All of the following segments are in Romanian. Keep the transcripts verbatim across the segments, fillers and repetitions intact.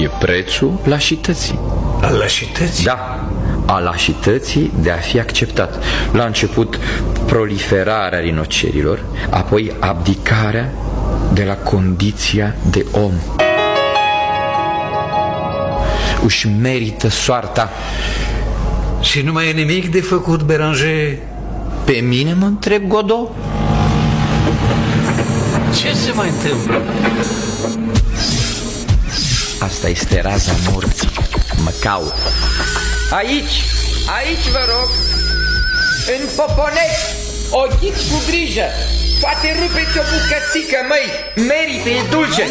E prețul lașității. Al lașității? Da, a lașității de a fi acceptat. La început proliferarea rinocerilor, apoi abdicarea de la condiția de om. Își merită soarta. Și nu mai e nimic de făcut, Beranger? Pe mine mă întreb, Godot? Ce se mai întâmplă? Asta este raza morții. Mă caut. Aici, aici vă rog. În poponet. Oghiți cu grijă. Poate rupeți o bucățică, măi. Merită, e dulce.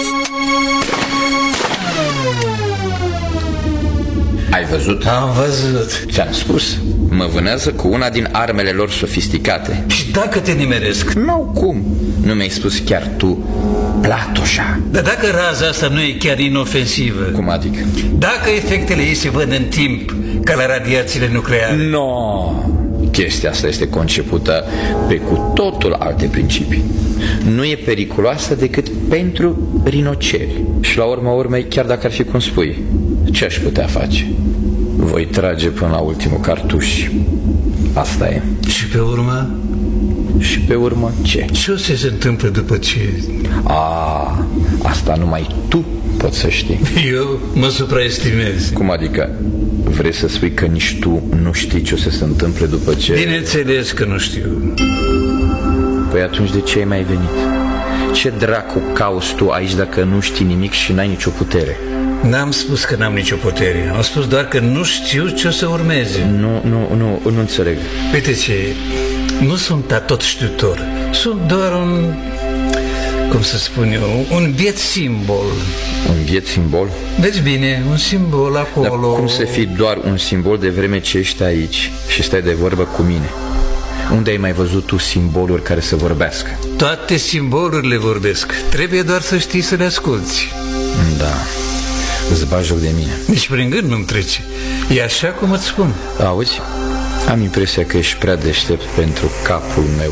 Ai văzut? Am văzut. Ți-am spus. Mă vânează cu una din armele lor sofisticate. Și dacă te nimeresc? Nu, cum? Nu mi-ai spus chiar tu platoșa? Dar dacă raza asta nu e chiar inofensivă? Cum adică? Dacă efectele ei se văd în timp, ca la radiațiile nucleare? No. Chestia asta este concepută pe cu totul alte principii. Nu e periculoasă decât pentru rinoceri. Și la urma urmei, chiar dacă ar fi cum spui, ce aș putea face? Voi trage până la ultimul cartuș. Asta e. Și pe urmă? Și pe urmă ce? Ce o să se întâmple după ce? A, asta numai tu poți să știi. Eu mă supraestimez. Cum adică? Vrei să spui că nici tu nu știi ce o să se întâmple după ce... Bineînțeles că nu știu. Păi atunci de ce ai mai venit? Ce dracu cauți tu aici dacă nu știi nimic și n-ai nicio putere? N-am spus că n-am nicio putere. Am spus doar că nu știu ce o să urmeze. Nu, nu, nu, nu înțeleg. Uite ce, nu sunt atot știutor. Sunt doar un, cum să spun eu, un biet simbol. Un biet simbol? Vezi bine, un simbol acolo. Dar cum să fii doar un simbol de vreme ce ești aici și stai de vorbă cu mine? Unde ai mai văzut tu simboluri care să vorbească? Toate simbolurile vorbesc. Trebuie doar să știi să le asculți. Da, îți bagi joc de mine. Nici prin gând nu-mi trece. E așa cum îți spun. Auzi? Am impresia că ești prea deștept pentru capul meu.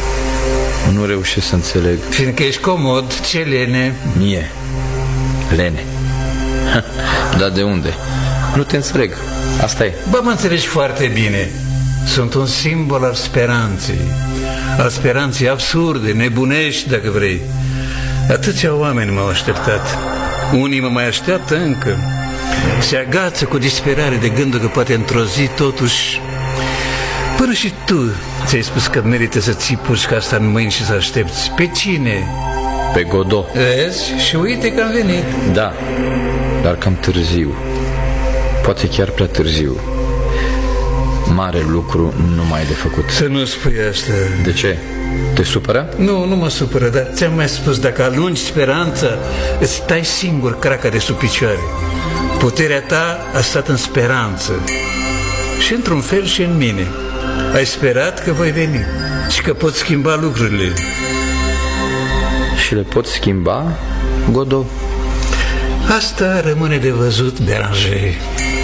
Nu reușesc să înțeleg. Fiindcă ești comod, ce lene. Mie? Lene? Dar de unde? Nu te înțeleg. Asta e. Bă, mă înțelegi foarte bine. Sunt un simbol al speranței. Al speranței absurde, nebunești, dacă vrei. Atâția oameni m-au așteptat. Unii mă mai așteaptă încă. Se agață cu disperare de gândul că poate într-o zi totuși... Până și tu ți-ai spus că merită să ții pușca asta în mâini și să aștepți. Pe cine? Pe Godot. Vezi? Și uite că am venit. Da, dar cam târziu. Poate chiar prea târziu. Mare lucru nu mai e de făcut. Să nu spui asta. De ce? Te supără? Nu, nu mă supără, dar ți-am mai spus, dacă alungi speranța, îți tai singur craca de sub picioare. Puterea ta a stat în speranță. Și într-un fel și în mine. Ai sperat că voi veni și că poți schimba lucrurile. Și le poți schimba, Godot? Asta rămâne de văzut, Beranger.